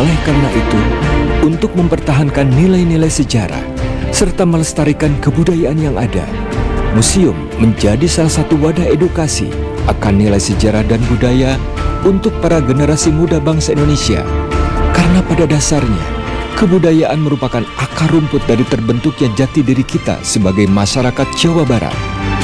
Oleh karena itu, untuk mempertahankan nilai-nilai sejarah serta melestarikan kebudayaan yang ada, museum menjadi salah satu wadah edukasi akan nilai sejarah dan budaya untuk para generasi muda bangsa Indonesia. Karena pada dasarnya, kebudayaan merupakan akar rumput dari terbentuknya jati diri kita sebagai masyarakat Jawa Barat.